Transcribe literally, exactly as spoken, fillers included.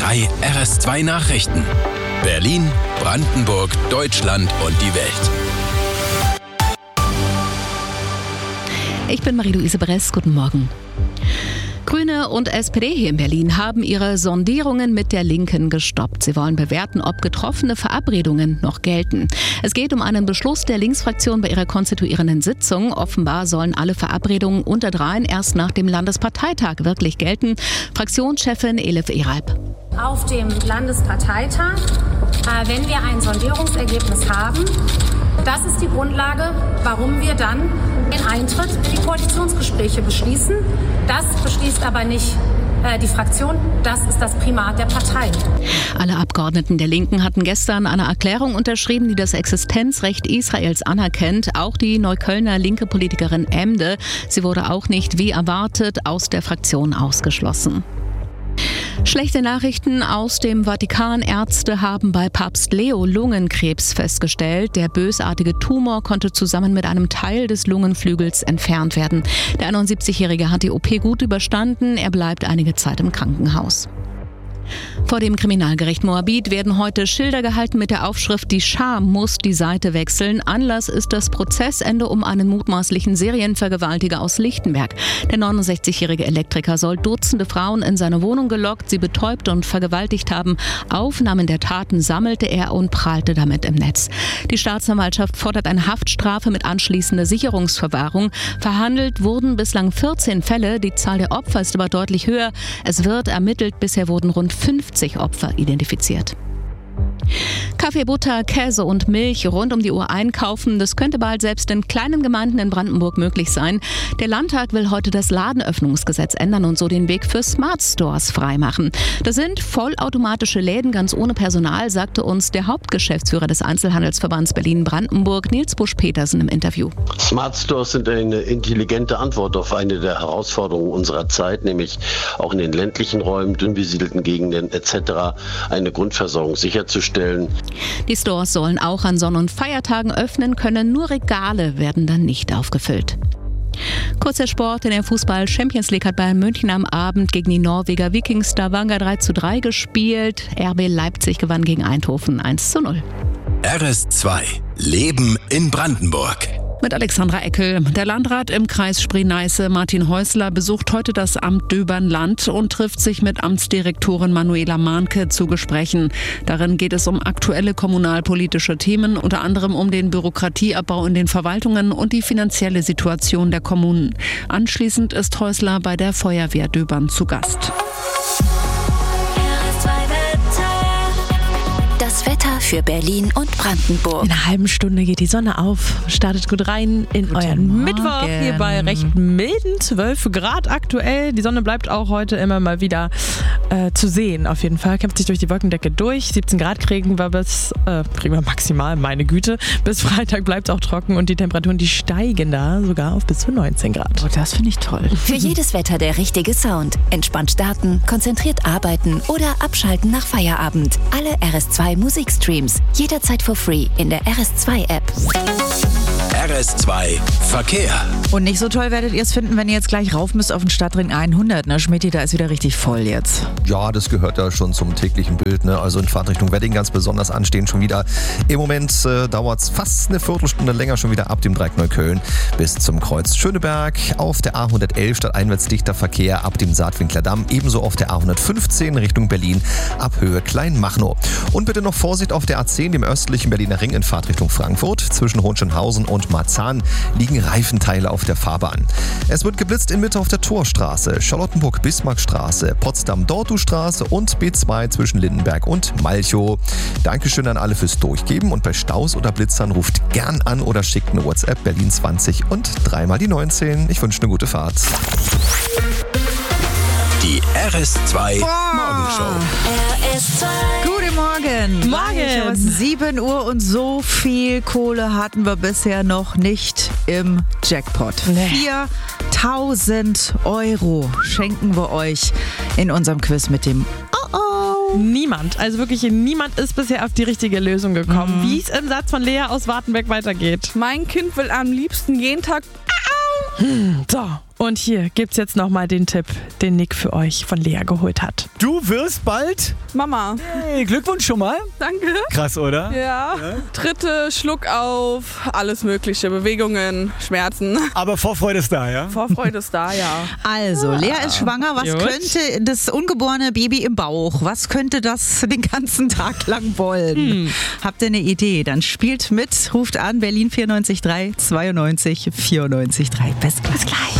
drei R S zwei Nachrichten. Berlin, Brandenburg, Deutschland und die Welt. Ich bin Marie-Louise Bress, guten Morgen. Grüne und S P D hier in Berlin haben ihre Sondierungen mit der Linken gestoppt. Sie wollen bewerten, ob getroffene Verabredungen noch gelten. Es geht um einen Beschluss der Linksfraktion bei ihrer konstituierenden Sitzung. Offenbar sollen alle Verabredungen unter dreien erst nach dem Landesparteitag wirklich gelten. Fraktionschefin Elif Eralp. Auf dem Landesparteitag, äh, wenn wir ein Sondierungsergebnis haben, das ist die Grundlage, warum wir dann den Eintritt in die Koalitionsgespräche beschließen. Das beschließt aber nicht äh, die Fraktion, das ist das Primat der Partei. Alle Abgeordneten der Linken hatten gestern eine Erklärung unterschrieben, die das Existenzrecht Israels anerkennt. Auch die Neuköllner linke Politikerin Emde. Sie wurde auch nicht, wie erwartet, aus der Fraktion ausgeschlossen. Schlechte Nachrichten aus dem Vatikan. Ärzte haben bei Papst Leo Lungenkrebs festgestellt. Der bösartige Tumor konnte zusammen mit einem Teil des Lungenflügels entfernt werden. Der einundsiebzigjährige hat die O P gut überstanden. Er bleibt einige Zeit im Krankenhaus. Vor dem Kriminalgericht Moabit werden heute Schilder gehalten mit der Aufschrift "Die Scham muss die Seite wechseln". Anlass ist das Prozessende um einen mutmaßlichen Serienvergewaltiger aus Lichtenberg. Der neunundsechzigjährige Elektriker soll Dutzende Frauen in seine Wohnung gelockt, sie betäubt und vergewaltigt haben. Aufnahmen der Taten sammelte er und prahlte damit im Netz. Die Staatsanwaltschaft fordert eine Haftstrafe mit anschließender Sicherungsverwahrung. Verhandelt wurden bislang vierzehn Fälle. Die Zahl der Opfer ist aber deutlich höher. Es wird ermittelt. Bisher wurden rund fünfzig Opfer identifiziert. Kaffee, Butter, Käse und Milch rund um die Uhr einkaufen. Das könnte bald selbst in kleinen Gemeinden in Brandenburg möglich sein. Der Landtag will heute das Ladenöffnungsgesetz ändern und so den Weg für Smart Stores freimachen. Das sind vollautomatische Läden ganz ohne Personal, sagte uns der Hauptgeschäftsführer des Einzelhandelsverbands Berlin-Brandenburg, Nils Busch-Petersen, im Interview. Smart Stores sind eine intelligente Antwort auf eine der Herausforderungen unserer Zeit, nämlich auch in den ländlichen Räumen, dünn besiedelten Gegenden et cetera eine Grundversorgung sicherzustellen. Die Stores sollen auch an Sonn- und Feiertagen öffnen können, nur Regale werden dann nicht aufgefüllt. Kurzer Sport, in der Fußball-Champions League hat Bayern München am Abend gegen die Norweger Viking Stavanger drei zu drei gespielt. R B Leipzig gewann gegen Eindhoven eins zu null. R S zwei Leben in Brandenburg. Mit Alexandra Eckel. Der Landrat im Kreis Spree-Neiße, Martin Häusler, besucht heute das Amt Döbernland und trifft sich mit Amtsdirektorin Manuela Mahnke zu Gesprächen. Darin geht es um aktuelle kommunalpolitische Themen, unter anderem um den Bürokratieabbau in den Verwaltungen und die finanzielle Situation der Kommunen. Anschließend ist Häusler bei der Feuerwehr Döbern zu Gast. Das Wetter für Berlin und Brandenburg. In einer halben Stunde geht die Sonne auf. Startet gut rein in Guten euren Morgen. Mittwoch. Hier bei recht milden zwölf Grad aktuell. Die Sonne bleibt auch heute immer mal wieder äh, zu sehen. Auf jeden Fall kämpft sich durch die Wolkendecke durch. siebzehn Grad kriegen wir bis, äh, kriegen wir maximal, meine Güte. Bis Freitag bleibt es auch trocken und die Temperaturen, die steigen da sogar auf bis zu neunzehn Grad. Oh, das finde ich toll. Für jedes Wetter der richtige Sound. Entspannt starten, konzentriert arbeiten oder abschalten nach Feierabend. Alle R S zwei Musikstreams. Jederzeit for free in der R S zwei App. R S zwei Verkehr. Und nicht so toll werdet ihr es finden, wenn ihr jetzt gleich rauf müsst auf den Stadtring hundert. Ne, Schmidti, da ist wieder richtig voll jetzt. Ja, das gehört ja schon zum täglichen Bild. Ne? Also in Fahrtrichtung Wedding ganz besonders anstehen schon wieder. Im Moment äh, dauert es fast eine Viertelstunde länger schon wieder ab dem Dreieck Neukölln bis zum Kreuz Schöneberg. Auf der A hundertelf stadteinwärts dichter Verkehr ab dem Saatwinkler Damm. Ebenso auf der A hundertfünfzehn Richtung Berlin ab Höhe Kleinmachnow. Und bitte noch Vorsicht auf der A zehn, dem östlichen Berliner Ring in Fahrtrichtung Frankfurt. Zwischen Hohenschönhausen und Marzahn liegen Reifenteile auf der Fahrbahn. Es wird geblitzt in Mitte auf der Torstraße, Charlottenburg-Bismarckstraße, Potsdam-Dortustraße und B zwei zwischen Lindenberg und Malchow. Dankeschön an alle fürs Durchgeben und bei Staus oder Blitzern ruft gern an oder schickt eine WhatsApp Berlin zwanzig und dreimal die neunzehn. Ich wünsche eine gute Fahrt. Die R S zwei Morgenshow. R S zwei. Guten Morgen. Morgen. sieben Uhr und so viel Kohle hatten wir bisher noch nicht im Jackpot. Nee. viertausend Euro schenken wir euch in unserem Quiz mit dem Oh Oh. Niemand, also wirklich niemand ist bisher auf die richtige Lösung gekommen. Mhm. Wie es im Satz von Lea aus Wartenberg weitergeht. Mein Kind will am liebsten jeden Tag. Hm, so, Und hier gibt's jetzt nochmal den Tipp, den Nick für euch von Lea geholt hat. Du wirst bald Mama. Hey, Glückwunsch schon mal. Danke. Krass, oder? Ja. ja. Tritte, Schluck auf, alles mögliche, Bewegungen, Schmerzen. Aber Vorfreude ist da, ja? Vorfreude ist da, ja. Also, Lea ist schwanger. Was Gut. könnte das ungeborene Baby im Bauch, was könnte das den ganzen Tag lang wollen? Hm. Habt ihr eine Idee? Dann spielt mit, ruft an, Berlin vierundneunzig drei zweiundneunzig vierundneunzig drei. Bis gleich.